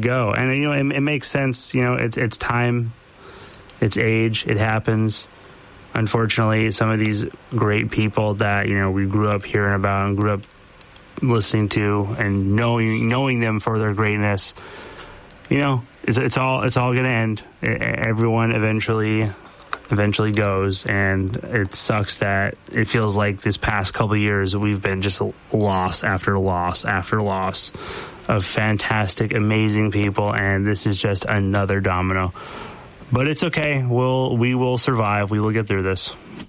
go. And, it makes sense. It's time, it's age, it happens. Unfortunately, some of these great people that, we grew up hearing about and grew up listening to and knowing them for their greatness, it's all going to end. Everyone eventually goes, and it sucks that it feels like this past couple of years we've been just loss after loss after loss of fantastic, amazing people, and this is just another domino. But it's okay. We will survive. We will get through this.